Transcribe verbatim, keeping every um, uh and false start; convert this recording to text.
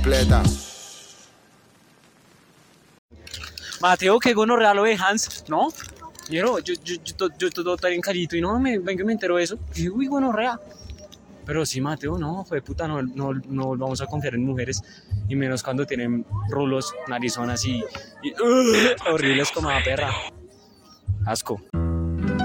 completa. Mateo, qué gonorrea lo de Hans, ¿no? Yo, yo, yo, yo, yo todo estar en callito y no, me, vengo y me entero de eso. Y uy, gonorrea. Pero sí, Mateo, no, fue puta, no, no, no vamos a confiar en mujeres. Y menos cuando tienen rulos, narizonas y, y uh, horribles como la perra. Asco.